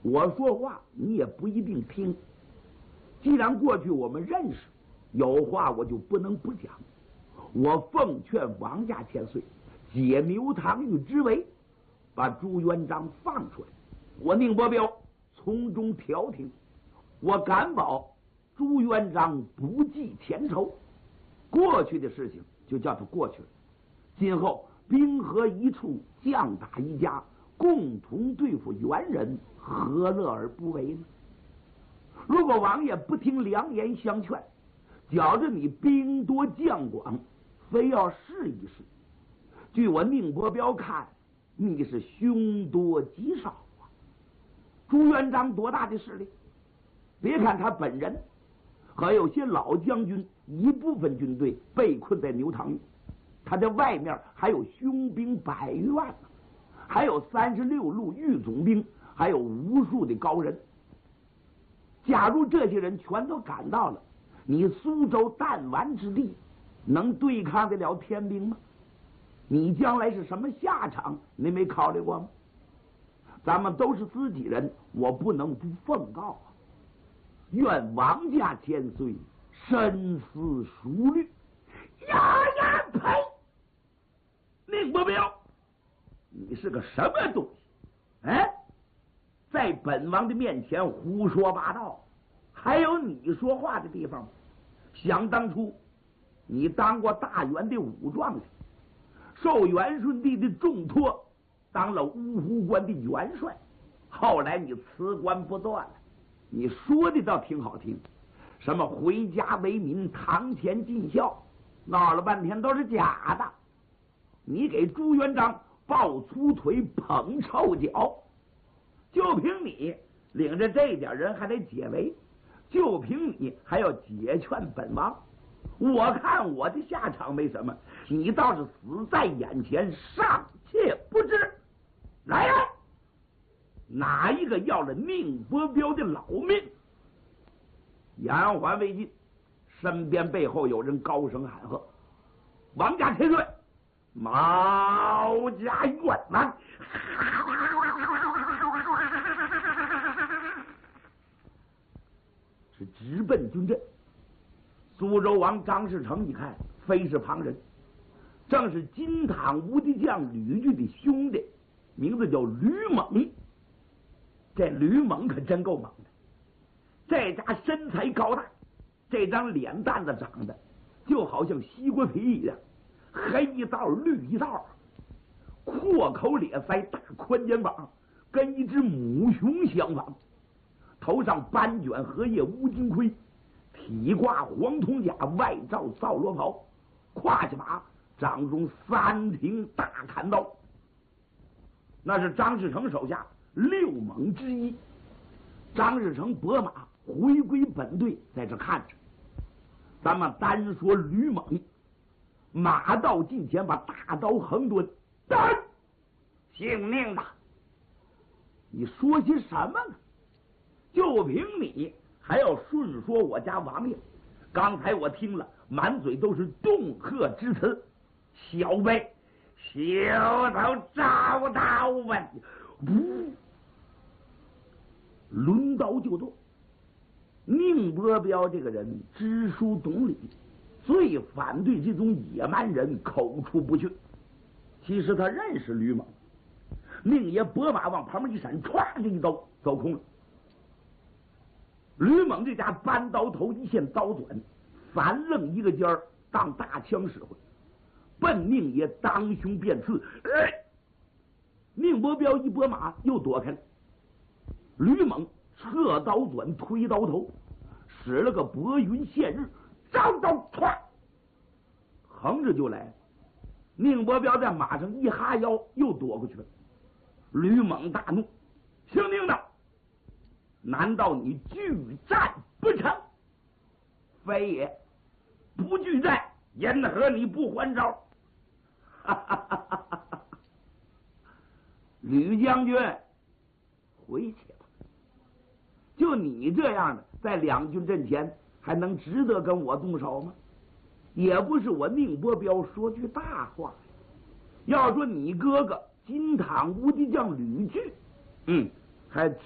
我说话你也不一定听。既然过去我们认识，有话我就不能不讲。我奉劝王家千岁解牛堂玉之围，把朱元璋放出来，我宁伯彪从中调停。我敢保朱元璋不记前仇，过去的事情就叫它过去了。今后兵合一处，将打一家，共同对付元人，何乐而不为呢？如果王爷不听良言相劝，觉着你兵多将广，非要试一试，据我宁伯彪看，你是凶多吉少啊。朱元璋多大的势力？别看他本人和有些老将军一部分军队被困在牛塘峪，他在外面还有凶兵100余万呢，还有36路御总兵，还有无数的高人。假如这些人全都赶到了，你苏州弹丸之地，能对抗得了天兵吗？你将来是什么下场，你没考虑过吗？咱们都是自己人，我不能不奉告啊！愿王家千岁深思熟虑。呀，呸！宁伯彪，你是个什么东西？哎，在本王的面前胡说八道，还有你说话的地方吗？想当初，你当过大元的武状元，受元顺帝的重托，当了芜湖关的元帅。后来你辞官不断了，你说的倒挺好听，什么回家为民、堂前尽孝，闹了半天都是假的。你给朱元璋抱粗腿、捧臭脚，就凭你领着这点人还得解围，就凭你还要解劝本王。我看我的下场没什么，你倒是死在眼前，尚且不知。来呀，哪一个要了宁伯彪的老命？言还未尽，身边背后有人高声喊喝：“王家千岁，毛家冤枉！”是直奔军阵。苏州王张士诚一看，非是旁人，正是金堂无敌将吕据的兄弟，名字叫吕蒙。这吕蒙可真够猛的，这家身材高大，这张脸蛋子长得就好像西瓜皮一样，黑一道绿一道，阔口咧腮，大宽肩膀，跟一只母熊相仿。头上斑卷荷叶乌金盔，体挂黄铜甲，外罩皂罗袍，胯下马，掌中3挺大砍刀。那是张士诚手下6猛之一。张士诚拨马回归本队，在这看着。咱们单说吕蒙，马到近前，把大刀横抡，单姓宁的，你说些什么呢？就凭你还要顺说我家王爷？刚才我听了，满嘴都是恫吓之词。小辈，小头找到问，不，抡刀就剁。宁伯彪这个人知书懂礼，最反对这种野蛮人口出不逊。其实他认识吕蒙，宁爷拨马往旁边一闪，歘就一刀走空了。吕蒙这家扳刀头一线刀短，反愣一个尖儿当大枪使唤，奔宁爷当胸便刺。宁伯彪一拨马又躲开了，吕蒙侧刀转推刀头，使了个薄云现日，招刀歘，横着就来。宁伯彪在马上一哈腰，又躲过去了。吕蒙大怒：“姓宁的，难道你拒战不成？”“非也，不拒战，因何你不还招？”哈哈哈哈哈！吕将军，回去吧。就你这样的，在两军阵前还能值得跟我动手吗？也不是我宁伯彪说句大话。要说你哥哥金堂无敌将吕据，还